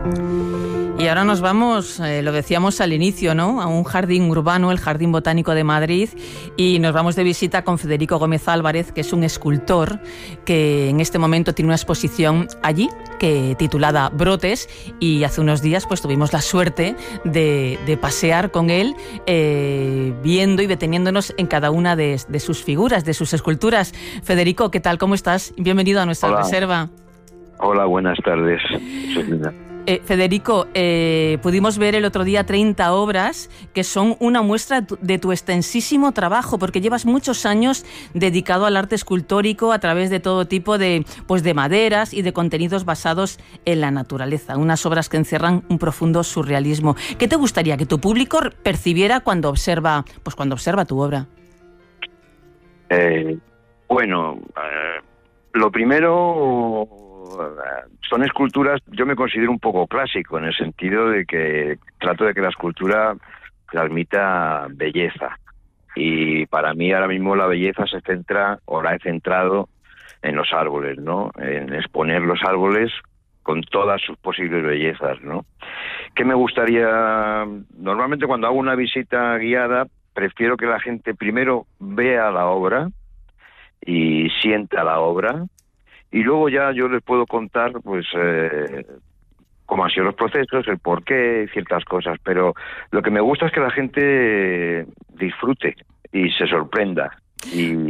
Y ahora nos vamos, lo decíamos al inicio, ¿no?, a un jardín urbano, el Jardín Botánico de Madrid, y nos vamos de visita con Federico Gómez Álvarez, que es un escultor que en este momento tiene una exposición allí titulada Brotes, y hace unos días pues tuvimos la suerte de pasear con él, viendo y deteniéndonos en cada una de sus figuras, de sus esculturas. Federico, ¿qué tal? ¿Cómo estás? Bienvenido a nuestra reserva. Hola, buenas tardes. Federico, pudimos ver el otro día 30 obras que son una muestra de tu extensísimo trabajo, porque llevas muchos años dedicado al arte escultórico a través de todo tipo de maderas y de contenidos basados en la naturaleza, unas obras que encierran un profundo surrealismo. ¿Qué te gustaría que tu público percibiera cuando observa tu obra? Lo primero, son esculturas, yo me considero un poco clásico, en el sentido de que trato de que la escultura transmita belleza. Y para mí ahora mismo la belleza se centra, o la he centrado, en los árboles, ¿no? En exponer los árboles con todas sus posibles bellezas, ¿no? ¿Qué me gustaría? Normalmente cuando hago una visita guiada, prefiero que la gente primero vea la obra y sienta la obra, y luego ya yo les puedo contar pues cómo han sido los procesos, el porqué, ciertas cosas, pero lo que me gusta es que la gente disfrute y se sorprenda. Y